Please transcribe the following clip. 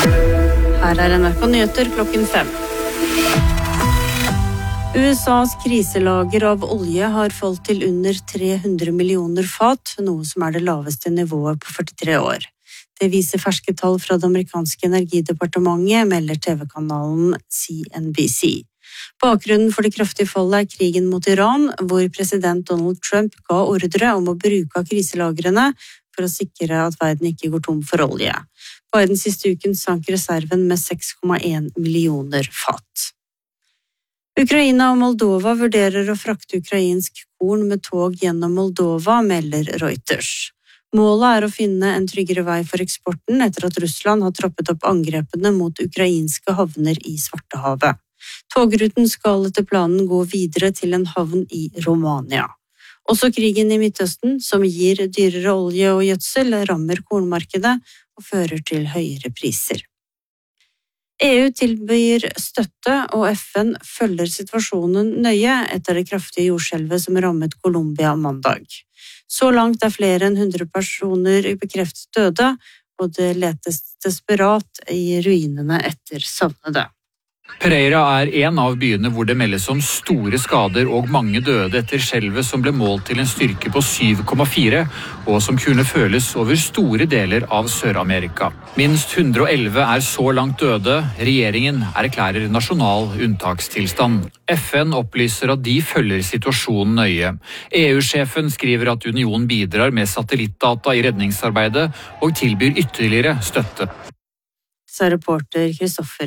Her NRK Nyheter klokken 5. USAs kriselager av olje har falt til under 300 millioner fat, noe som det laveste nivået på 43 år. Det viser ferske tall fra det amerikanske energidepartementet, melder TV-kanalen CNBC. Bakgrunnen for det kraftige fallet krigen mot Iran, hvor president Donald Trump ga ordre om å bruke av kriselagrene for å sikre at verden ikke går tom for olje. Bare den siste uken sank reserven med 6,1 millioner fat. Ukraina og Moldova vurderer å frakte ukrainsk korn med tog gjennom Moldova, melder Reuters. Målet å finne en tryggere vei for eksporten etter at Russland har trappet opp angrepene mot ukrainske havner i Svartehavet. Togruten skal etter planen gå videre til en havn i Romania. Også krigen i Midtøsten, som gir dyrere olje og gjødsel, rammer kornmarkedet og fører til høyere priser. EU tilbyr støtte, og FN følger situasjonen nøye etter det kraftige jordskjelvet som rammet Colombia mandag. Så langt flere enn 100 personer bekreftet døde, og det letes desperat i ruinene etter savnede. Pereira en av byene hvor det meldes om store skader og mange døde etter skjelvet som ble målt til en styrke på 7,4 og som kunne føles over store deler av Sør-Amerika. Minst 111 så langt døde. Regjeringen erklærer nasjonal unntakstilstand. FN opplyser at de følger situasjonen nøye. EU-sjefen skriver at unionen bidrar med satellittdata i redningsarbeidet og tilbyr ytterligere støtte. Så reporter Kristoffer